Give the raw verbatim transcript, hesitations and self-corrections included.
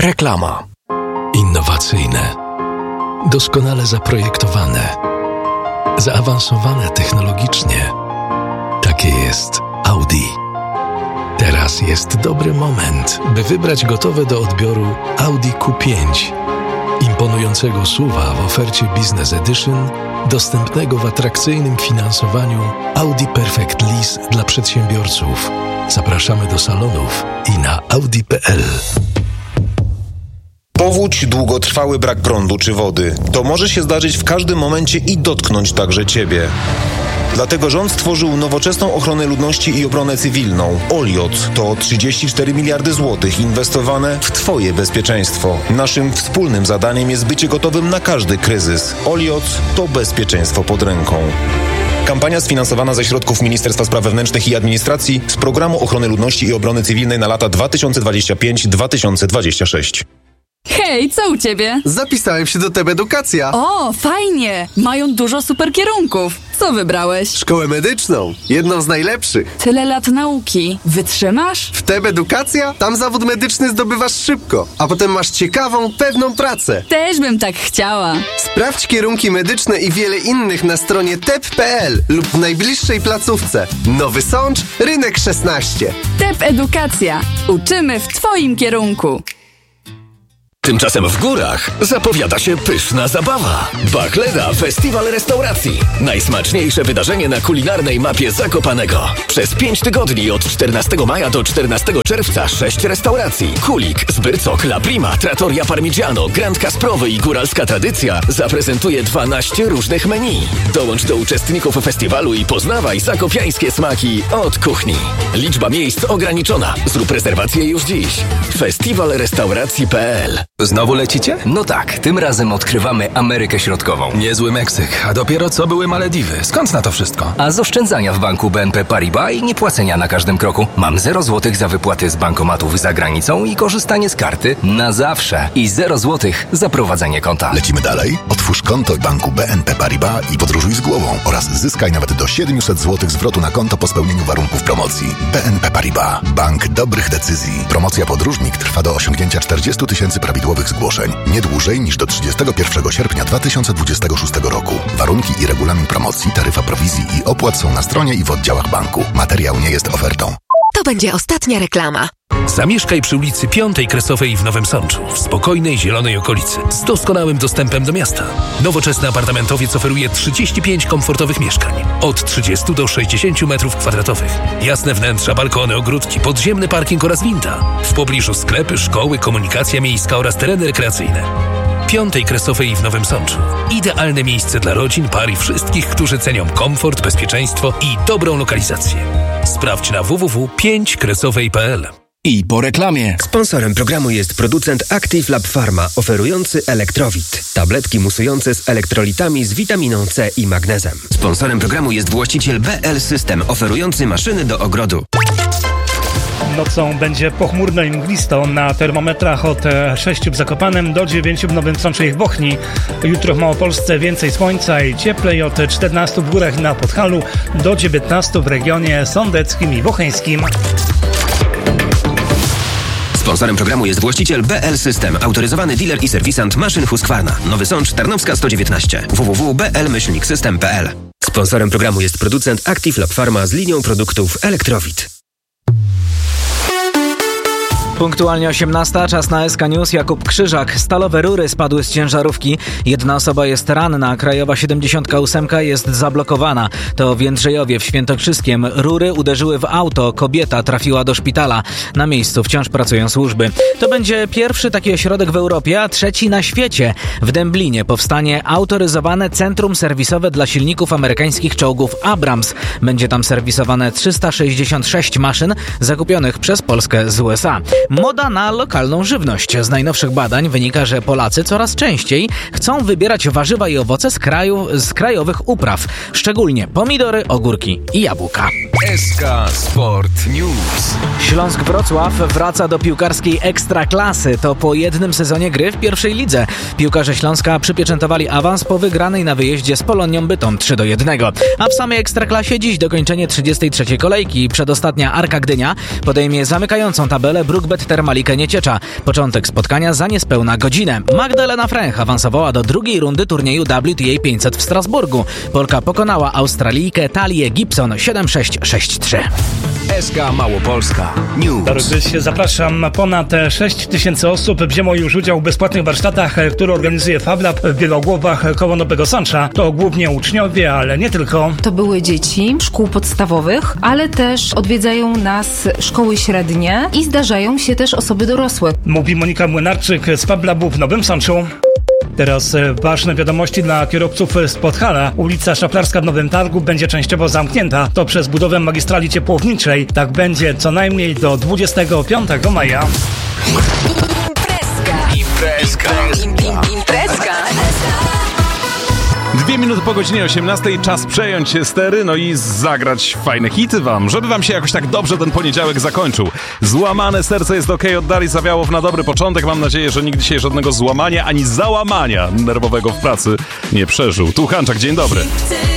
Reklama. Innowacyjne, doskonale zaprojektowane, zaawansowane technologicznie. Takie jest Audi. Teraz jest dobry moment, by wybrać gotowe do odbioru Audi Q pięć. Imponującego S U V-a w ofercie Business Edition, dostępnego w atrakcyjnym finansowaniu Audi Perfect Lease dla przedsiębiorców. Zapraszamy do salonów i na audi kropka p l. Powódź, długotrwały brak prądu czy wody. To może się zdarzyć w każdym momencie i dotknąć także Ciebie. Dlatego rząd stworzył nowoczesną ochronę ludności i obronę cywilną. Oliot to trzydzieści cztery miliardy złotych inwestowane w Twoje bezpieczeństwo. Naszym wspólnym zadaniem jest bycie gotowym na każdy kryzys. Oliot to bezpieczeństwo pod ręką. Kampania sfinansowana ze środków Ministerstwa Spraw Wewnętrznych i Administracji z Programu Ochrony Ludności i Obrony Cywilnej na lata dwa tysiące dwudziesty piąty do dwa tysiące dwudziestego szóstego. Hej, co u ciebie? Zapisałem się do T E B Edukacja. O, fajnie! Mają dużo super kierunków. Co wybrałeś? Szkołę medyczną. Jedną z najlepszych. Tyle lat nauki. Wytrzymasz? W T E B Edukacja? Tam zawód medyczny zdobywasz szybko, a potem masz ciekawą, pewną pracę. Też bym tak chciała. Sprawdź kierunki medyczne i wiele innych na stronie t e p kropka p l lub w najbliższej placówce. Nowy Sącz, Rynek szesnaście. T E B Edukacja. Uczymy w Twoim kierunku. Tymczasem w górach zapowiada się pyszna zabawa. Bachleda Festiwal Restauracji. Najsmaczniejsze wydarzenie na kulinarnej mapie Zakopanego. Przez pięć tygodni od czternastego maja do czternastego czerwca sześć restauracji. Kulik, Zbyrcok, La Prima, Trattoria Parmigiano, Grand Kasprowy i Góralska Tradycja zaprezentuje dwanaście różnych menu. Dołącz do uczestników festiwalu i poznawaj zakopiańskie smaki od kuchni. Liczba miejsc ograniczona. Zrób rezerwację już dziś. festiwal restauracji kropka p l. Znowu lecicie? No tak, tym razem odkrywamy Amerykę Środkową. Niezły Meksyk, a dopiero co były Malediwy. Skąd na to wszystko? A z oszczędzania w banku B N P Paribas i niepłacenia na każdym kroku. Mam zero złotych za wypłaty z bankomatów za granicą i korzystanie z karty na zawsze. I zero złotych za prowadzenie konta. Lecimy dalej? Otwórz konto w banku B N P Paribas i podróżuj z głową oraz zyskaj nawet do siedemset złotych zwrotu na konto po spełnieniu warunków promocji. B N P Paribas. Bank dobrych decyzji. Promocja podróżnik trwa do osiągnięcia czterdzieści tysięcy prawidłowych zgłoszeń. Nie dłużej niż do trzydziestego pierwszego sierpnia dwa tysiące dwudziestego szóstego roku. Warunki i regulamin promocji, taryfa prowizji i opłat są na stronie i w oddziałach banku. Materiał nie jest ofertą. To będzie ostatnia reklama. Zamieszkaj przy ulicy Piątej Kresowej w Nowym Sączu, w spokojnej, zielonej okolicy, z doskonałym dostępem do miasta. Nowoczesny apartamentowiec oferuje trzydzieści pięć komfortowych mieszkań, od trzydziestu do sześćdziesięciu metrów kwadratowych. Jasne wnętrza, balkony, ogródki, podziemny parking oraz winda. W pobliżu sklepy, szkoły, komunikacja miejska oraz tereny rekreacyjne. Piątej Kresowej w Nowym Sączu. Idealne miejsce dla rodzin, par i wszystkich, którzy cenią komfort, bezpieczeństwo i dobrą lokalizację. Sprawdź na w w w kropka pięć kresowej kropka p l. I po reklamie. Sponsorem programu jest producent Active Lab Pharma, oferujący Elektrowit. Tabletki musujące z elektrolitami z witaminą C i magnezem. Sponsorem programu jest właściciel B L System, oferujący maszyny do ogrodu. Nocą będzie pochmurno i mglisto, na termometrach od sześciu w Zakopanem do dziewięciu w Nowym Sączu i w Bochni. Jutro w Małopolsce więcej słońca i cieplej, od czternastu w górach i na Podhalu do dziewiętnastu w regionie sądeckim i bocheńskim. Sponsorem programu jest właściciel B L System, autoryzowany dealer i serwisant maszyn Husqvarna. Nowy Sącz, Tarnowska sto dziewiętnaście. w w w kropka b l system kropka p l. Sponsorem programu jest producent Active Lab Pharma z linią produktów Elektrowit. Punktualnie osiemnasta, czas na S K News. Jakub Krzyżak. Stalowe rury spadły z ciężarówki. Jedna osoba jest ranna. Krajowa siedemdziesiąt osiem jest zablokowana. To w Jędrzejowie w Świętokrzyskiem. Rury uderzyły w auto. Kobieta trafiła do szpitala. Na miejscu wciąż pracują służby. To będzie pierwszy taki ośrodek w Europie, a trzeci na świecie. W Dęblinie powstanie autoryzowane centrum serwisowe dla silników amerykańskich czołgów Abrams. Będzie tam serwisowane trzysta sześćdziesiąt sześć maszyn zakupionych przez Polskę z U S A. Moda na lokalną żywność. Z najnowszych badań wynika, że Polacy coraz częściej chcą wybierać warzywa i owoce z kraju, z krajowych upraw, szczególnie pomidory, ogórki i jabłka. S K Sport News. Śląsk Wrocław wraca do piłkarskiej ekstraklasy. To po jednym sezonie gry w pierwszej lidze. Piłkarze Śląska przypieczętowali awans po wygranej na wyjeździe z Polonią Bytom trzy do jednego. A w samej ekstraklasie dziś dokończenie trzydziestej trzeciej kolejki. Przedostatnia Arka Gdynia podejmie zamykającą tabelę Brookbet Termalikę Nieciecza. Początek spotkania za niespełna godzinę. Magdalena Fręch awansowała do drugiej rundy turnieju W T A pięćset w Strasburgu. Polka pokonała Australijkę Talię Gibson siedem sześć sześć trzy. S K Małopolska News. Dorogdyś, zapraszam. Ponad sześć tysięcy osób wzięło już udział w bezpłatnych warsztatach, które organizuje FabLab w Wielogłowach koło Nowego Sącza. To głównie uczniowie, ale nie tylko. To były dzieci szkół podstawowych, ale też odwiedzają nas szkoły średnie i zdarzają się też osoby dorosłe. Mówi Monika Młynarczyk z FabLabu w Nowym Sączu. Teraz ważne wiadomości dla kierowców z Podhala. Ulica Szaflarska w Nowym Targu będzie częściowo zamknięta. To przez budowę magistrali ciepłowniczej. Tak będzie co najmniej do dwudziestego piątego maja. Imprezka. Imprezka. Imprezka. Dwie minuty po godzinie osiemnastej, czas przejąć się stery, no i zagrać fajne hity wam, żeby wam się jakoś tak dobrze ten poniedziałek zakończył. Złamane serce jest okej, od Darii Zawiałow na dobry początek. Mam nadzieję, że nikt dzisiaj żadnego złamania ani załamania nerwowego w pracy nie przeżył. Tu Hanczak, dzień dobry.